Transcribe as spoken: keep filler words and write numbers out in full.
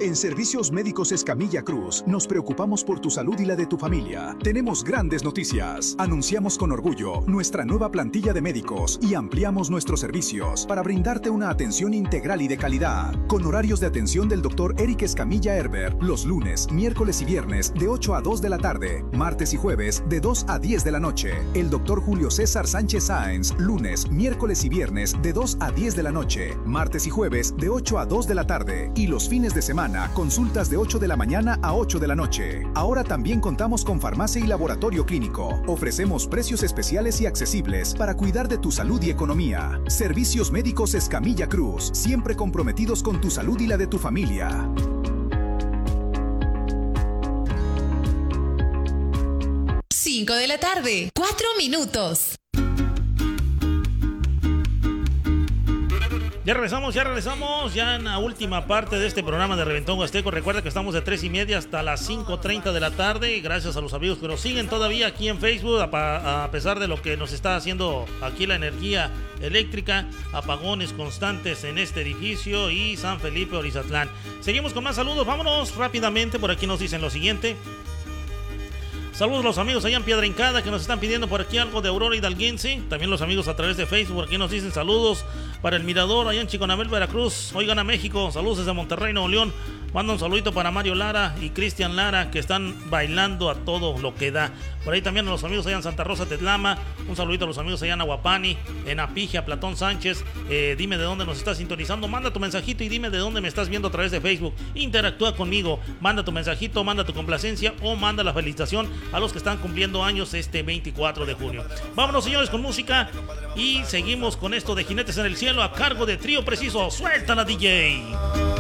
En Servicios Médicos Escamilla Cruz, nos preocupamos por tu salud y la de tu familia. Tenemos grandes noticias. Anunciamos con orgullo nuestra nueva plantilla de médicos y ampliamos nuestros servicios para brindarte una atención integral y de calidad. Con horarios de atención del doctor Eric Escamilla Herbert, los lunes, miércoles y viernes de ocho a dos de la tarde, martes y jueves de dos a diez de la noche. El doctor Julio César Sánchez Sáenz, lunes, miércoles y viernes de dos a diez de la noche, martes y jueves de ocho a dos de la tarde y los fines de semana consultas de ocho de la mañana a ocho de la noche. Ahora también contamos con farmacia y laboratorio clínico. Ofrecemos precios especiales y accesibles para cuidar de tu salud y economía. Servicios Médicos Escamilla Cruz, siempre comprometidos con tu salud y la de tu familia. cinco de la tarde, cuatro minutos. Ya regresamos, ya regresamos, ya en la última parte de este programa de Reventón Huasteco. Recuerda que estamos de tres y media hasta las cinco treinta de la tarde. Gracias a los amigos que nos siguen todavía aquí en Facebook, a, a pesar de lo que nos está haciendo aquí la energía eléctrica, apagones constantes en este edificio y San Felipe Orizatlán. Seguimos con más saludos, vámonos rápidamente. Por aquí nos dicen lo siguiente. Saludos a los amigos allá en Piedra Hincada que nos están pidiendo por aquí algo de Aurora Hidalguense. También los amigos a través de Facebook aquí nos dicen saludos para el Mirador allá en Chiconamel, Veracruz. Oigan a México, saludos desde Monterrey, Nuevo León. Manda un saludito para Mario Lara y Cristian Lara que están bailando a todo lo que da. Por ahí también a los amigos allá en Santa Rosa, Tetlama. Un saludito a los amigos allá en Aguapani, en Apigia, Platón Sánchez. Eh, dime de dónde nos estás sintonizando. Manda tu mensajito y dime de dónde me estás viendo a través de Facebook. Interactúa conmigo. Manda tu mensajito, manda tu complacencia o manda la felicitación a los que están cumpliendo años este veinticuatro de junio. Vámonos, señores, con música y seguimos con esto de Jinetes en el Cielo a cargo de Trío Preciso. ¡Suéltala, D J!